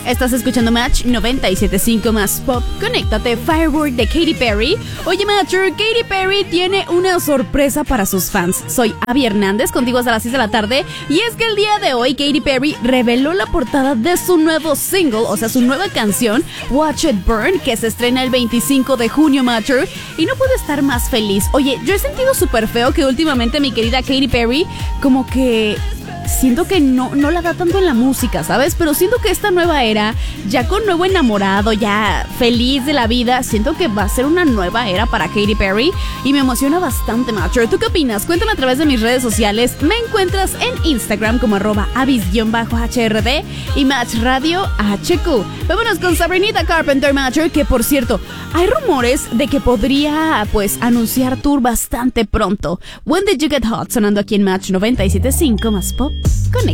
Estás escuchando Match 97.5 más pop. Conéctate, Firework de Katy Perry. Oye, Matcher, Katy Perry tiene una sorpresa para sus fans. Soy Abby Hernández, contigo hasta las 6 de la tarde. Y es que el día de hoy Katy Perry reveló la portada de su nuevo single, o sea, su nueva canción, Watch It Burn, que se estrena el 25 de junio, Matcher. Y no puedo estar más feliz. Oye, yo he sentido súper feo que últimamente mi querida Katy Perry como que siento que no la da tanto en la música, ¿sabes? Pero siento que esta nueva era, ya con nuevo enamorado, ya feliz de la vida, siento que va a ser una nueva era para Katy Perry y me emociona bastante, Matcher. ¿Tú qué opinas? Cuéntame a través de mis redes sociales. Me encuentras en Instagram como @abis_HRD y Match Radio HQ. Vámonos con Sabrinita Carpenter, Matcher, que por cierto, hay rumores de que podría, pues, anunciar tour bastante pronto. When Did You Get Hot, sonando aquí en Match 97.5 más pop. Conecta.